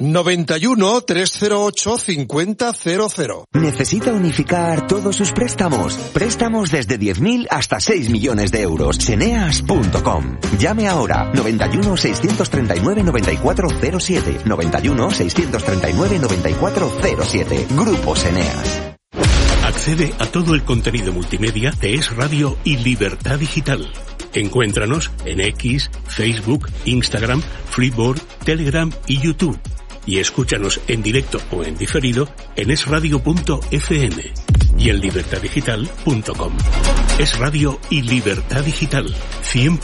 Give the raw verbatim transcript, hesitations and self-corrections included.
noventa y uno, trescientos ocho, cincuenta cero cero. ¿Necesita unificar todos sus préstamos? Préstamos desde diez mil hasta seis millones de euros. Seneas punto com. Llame ahora. noventa y uno, seiscientos treinta y nueve, noventa y cuatro cero siete. noventa y uno, seiscientos treinta y nueve, noventa y cuatro cero siete. Grupo Seneas. Accede a todo el contenido multimedia de Es Radio y Libertad Digital. Encuéntranos en X, Facebook, Instagram, Freeboard, Telegram y YouTube. Y escúchanos en directo o en diferido en es radio punto efe eme y en libertad digital punto com. Es Radio y Libertad Digital, cien